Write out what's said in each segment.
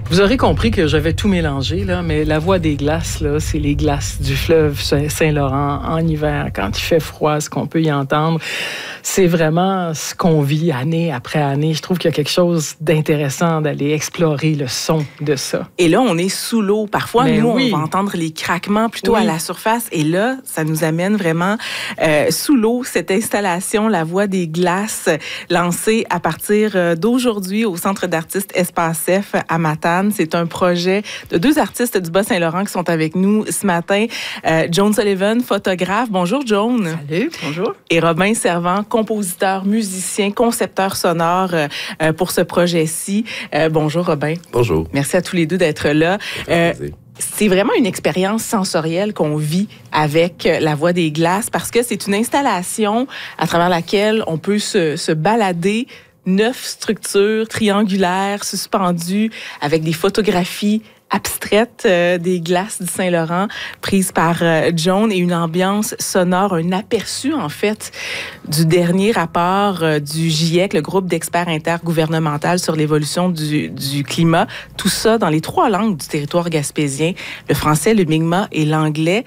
Vous aurez compris que j'avais tout mélangé, là, mais la voix des glaces, là, c'est les glaces du fleuve Saint-Laurent en hiver, quand il fait froid, ce qu'on peut y entendre. C'est vraiment ce qu'on vit année après année. Je trouve qu'il y a quelque chose d'intéressant d'aller explorer le son de ça. Et là, on est sous l'eau. Parfois, Mais nous, oui. on va entendre les craquements plutôt Oui. à la surface. Et là, ça nous amène vraiment sous l'eau, cette installation, La Voix des glaces, lancée à partir d'aujourd'hui au Centre d'artistes Espace F à Matane. C'est un projet de 2 artistes du Bas-Saint-Laurent qui sont avec nous ce matin. Joan Sullivan, photographe. Bonjour, Joan. Salut, bonjour. Et Robin Servant, compositeur, musicien, concepteur sonore pour ce projet-ci. Bonjour, Robin. Bonjour. Merci à tous les deux d'être là. C'est vraiment une expérience sensorielle qu'on vit avec La Voix des glaces parce que c'est une installation à travers laquelle on peut se balader 9 structures triangulaires suspendues avec des photographies abstraites des glaces du Saint-Laurent prises par Joan et une ambiance sonore, un aperçu en fait du dernier rapport du GIEC, le groupe d'experts intergouvernemental sur l'évolution du climat. Tout ça dans les 3 langues du territoire gaspésien, le français, le mi'kmaq et l'anglais.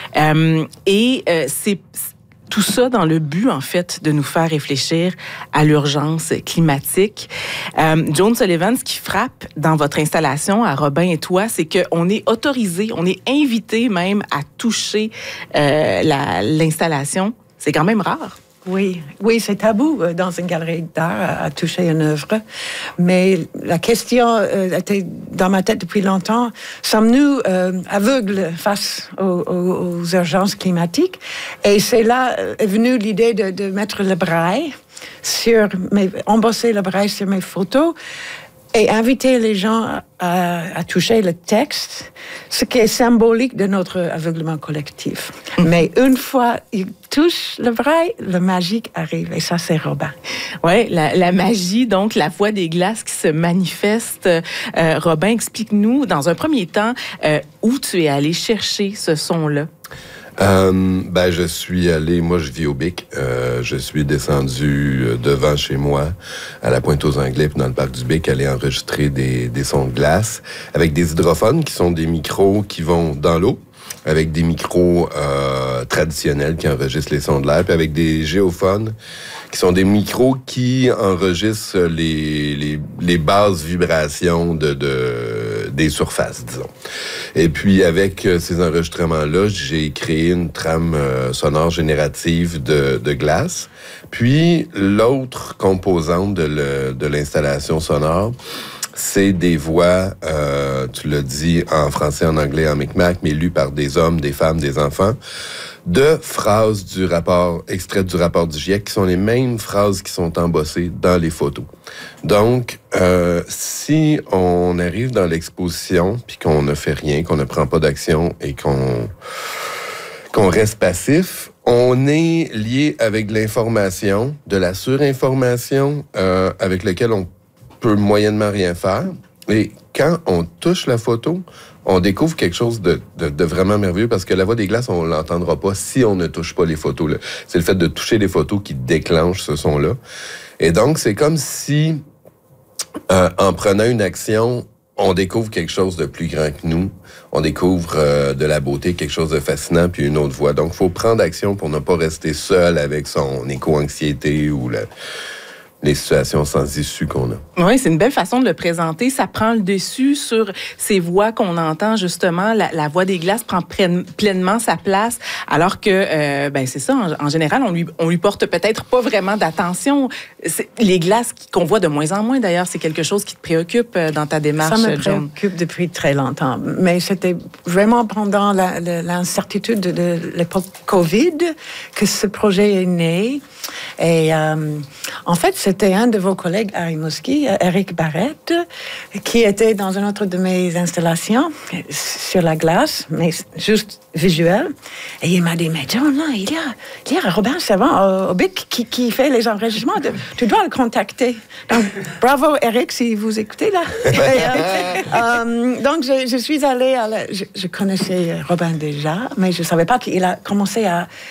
C'est tout ça dans le but, en fait, de nous faire réfléchir à l'urgence climatique. Joan Sullivan, ce qui frappe dans votre installation, à Robin et toi, c'est qu'on est autorisé, on est invité même à toucher l'installation. C'est quand même rare. Oui, c'est tabou dans une galerie d'art à toucher une œuvre. Mais la question était dans ma tête depuis longtemps. Sommes-nous aveugles face aux urgences climatiques? Et c'est là est venue l'idée de mettre le braille embosser le braille sur mes photos et inviter les gens à toucher le texte, ce qui est symbolique de notre aveuglement collectif. Mais une fois ils touchent le braille, le magique arrive. Et ça, c'est Robin. Oui, la magie, donc la voix des glaces qui se manifeste. Robin, explique-nous, dans un premier temps, où tu es allé chercher ce son-là. Je suis allé, moi je vis au Bic, je suis descendu devant chez moi à la Pointe-aux-Anglais puis dans le parc du Bic aller enregistrer des sons de glace avec des hydrophones qui sont des micros qui vont dans l'eau, avec des micros traditionnels qui enregistrent les sons de l'air, puis avec des géophones qui sont des micros qui enregistrent les basses vibrations des surfaces, disons. Et puis, avec ces enregistrements-là, j'ai créé une trame sonore générative de glace. Puis, l'autre composante de l'installation sonore, c'est des voix, tu l'as dit, en français, en anglais, en mi'kmaq, mais lues par des hommes, des femmes, des enfants, de phrases extraites du rapport du GIEC, qui sont les mêmes phrases qui sont embossées dans les photos. Donc, si on arrive dans l'exposition, puis qu'on ne fait rien, qu'on ne prend pas d'action et qu'on reste passif, on est lié avec l'information, de la surinformation, avec laquelle on peut moyennement rien faire. Et quand on touche la photo, on découvre quelque chose de vraiment merveilleux parce que la voix des glaces, on l'entendra pas si on ne touche pas les photos. Là. C'est le fait de toucher les photos qui déclenche ce son-là. Et donc, c'est comme si, en prenant une action, on découvre quelque chose de plus grand que nous. On découvre de la beauté, quelque chose de fascinant, puis une autre voix. Donc, il faut prendre action pour ne pas rester seul avec son éco-anxiété ou les situations sans issue qu'on a. Oui, c'est une belle façon de le présenter. Ça prend le dessus sur ces voix qu'on entend, justement. La voix des glaces prend pleinement sa place, alors que, c'est ça, en général, on lui porte peut-être pas vraiment d'attention. Les glaces qu'on voit de moins en moins, d'ailleurs, c'est quelque chose qui te préoccupe dans ta démarche, Ça me Joan. préoccupe depuis très longtemps. Mais c'était vraiment pendant l'incertitude de l'époque COVID que ce projet est né. Et en fait, c'était un de vos collègues, Harry Muskie, Eric Barrette, qui était dans une autre de mes installations sur la glace, mais juste visuel. Et il m'a dit, mais John, là, il y a Robin Servant au Bic qui fait les enregistrements. Tu dois le contacter. Donc, bravo, Eric, si vous écoutez, là. Donc, je suis allée je connaissais Robin déjà, mais je ne savais pas qu'il a commencé à